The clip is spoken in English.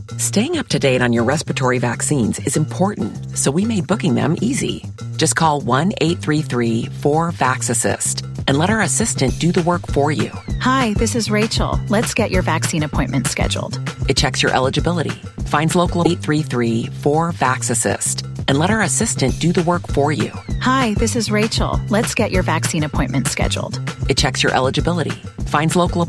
Staying up to date on your respiratory vaccines is important, so we made booking them easy. Just call 1-833-4-VAX-ASSIST and let our assistant do the work for you. Hi, this is Rachel. Let's get your vaccine appointment scheduled. It checks your eligibility, finds local 833-4-VAX-ASSIST, and let our assistant do the work for you. Hi, this is Rachel. Let's get your vaccine appointment scheduled. It checks your eligibility, finds local